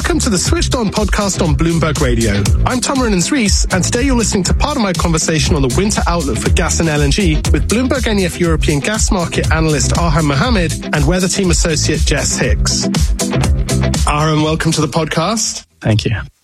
Welcome to the Switched On podcast on Bloomberg Radio. I'm Tom Renans-Rees, and today you're listening to part of my conversation on the winter outlook for gas and LNG with Bloomberg NEF European gas market analyst Arhan Mohamed and weather team associate Jess Hicks. Arhan, welcome to the podcast. Thank you.